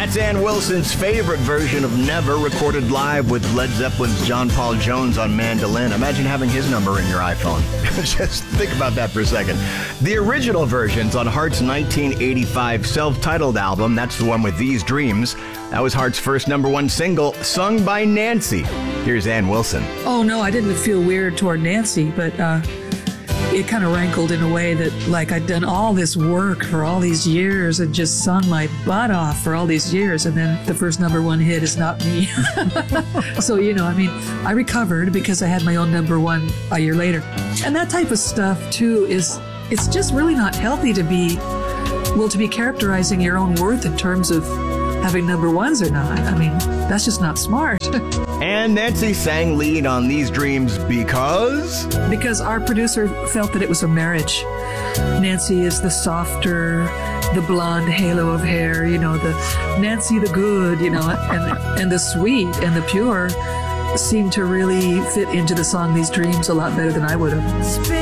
That's Ann Wilson's favorite version of Never, recorded live with Led Zeppelin's John Paul Jones on mandolin. Imagine having his number in your iPhone. Just think about that for a second. The original version's on Heart's 1985 self-titled album. That's the one with These Dreams. That was Heart's first #1 single, sung by Nancy. Here's Ann Wilson. Oh, no, I didn't feel weird toward Nancy, but it kind of rankled in a way that, like, I'd done all this work for all these years and just sung my butt off for all these years, and then the first #1 hit is not me. So, I recovered because I had my own #1 a year later. And that type of stuff, too, it's just really not healthy to be characterizing your own worth in terms of having #1s or not. I mean, that's just not smart. And Nancy sang lead on These Dreams because? Because our producer felt that it was a marriage. Nancy is the softer, the blonde halo of hair, the Nancy the good, and the sweet and the pure seemed to really fit into the song These Dreams a lot better than I would have.